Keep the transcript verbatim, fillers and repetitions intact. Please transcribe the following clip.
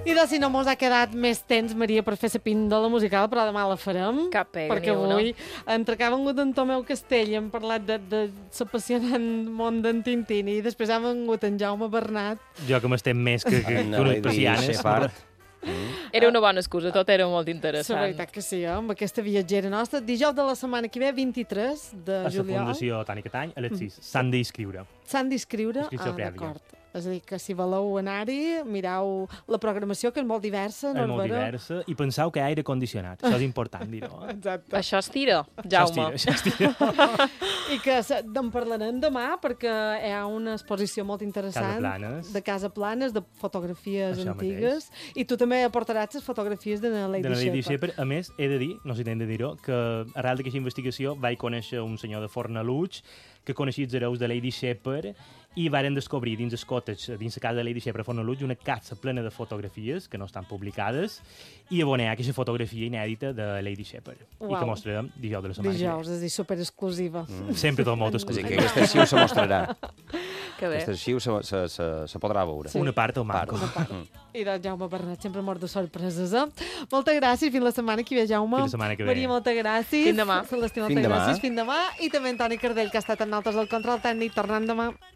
I de si no mos ha quedat més temps, Maria, per fer la píndola musical, però demà la farem. Cap pega, perquè ni una. avui, entre que ha vengut en Tomeu Castell i hem parlat de, de l'apassionant món d'en Tintini, i després ha vengut en Jaume Bernat. Jo que m'estem més que, que, que unes persianes. Era una bona excusa, tot era molt interessant. La veritat que sí, eh? Amb aquesta viatgera nostra. Dijous de la setmana que ve, vint-i-tres de a juliol. A la Fundació Toni Catany, a les sis. S'han d'inscriure. S'han d'inscriure? Inscripció Ah, prèvia. d'acord. És a dir, que si voleu anar-hi, mireu la programació, que és molt diversa. És molt diversa, i penseu que hi ha aire condicionat. Això és important dir-ho. Eh? Exacte. Això es tira, Jaume. Això es tira, això es tira. I que en parlarem demà, perquè hi ha una exposició molt interessant. Casa Planes. De Casa Planes, de fotografies Això antigues. Mateix. I tu també aportaràs les fotografies de la Lady, de la Lady Shepherd. Shepherd. A més, he de dir, no sé si t'hem de dir-ho, que arrel d'aquesta investigació vaig conèixer un senyor de Fornalutx que coneixia els hereus de Lady Shepherd i varen descobrir dins el cottage, dins la casa de Lady Shepherd a Fornalutx, una casa plena de fotografies que no estan publicades i on hi ha aquesta fotografia inèdita de Lady Shepherd. Uau. I que mostrarem dijous de la setmana. Dijous, és a dir, superexclusiva. Mm. Sempre tot molt És a dir, exclusiu. que aquest arxiu se mostrarà. Que bé. Aquest arxiu se, se, se, se podrà veure. Sí. Una part o manco. Una part. I del Jaume Bernat, sempre mort de sorpreses, eh? Moltes gràcies, fins la setmana que ve, Jaume. Fins la setmana que ve. Maria, moltes gràcies. Fins demà. Celestí, Fins moltes demà. gràcies. Fins demà. I també en Toni Cardell, que ha estat amb nosaltres al control tècnic, tornant demà.